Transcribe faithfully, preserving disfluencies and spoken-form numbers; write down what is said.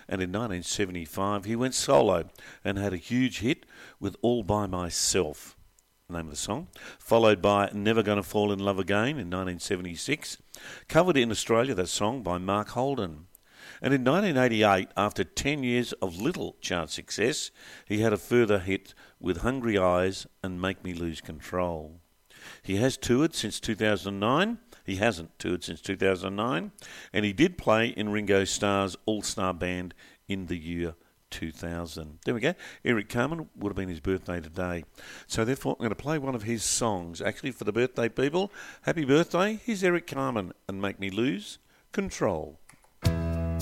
And in nineteen seventy-five, he went solo and had a huge hit with All By Myself, the name of the song, followed by Never Gonna Fall in Love Again in nineteen seventy-six, covered in Australia, that song, by Mark Holden. And in nineteen eighty-eight, after ten years of little chart success, he had a further hit with Hungry Eyes and Make Me Lose Control. He has toured since two thousand nine. He hasn't toured since two thousand nine. And he did play in Ringo Starr's All-Star Band in the year two thousand. There we go. Eric Carmen, would have been his birthday today. So therefore, I'm going to play one of his songs, actually, for the birthday people. Happy birthday. Here's Eric Carmen and Make Me Lose Control.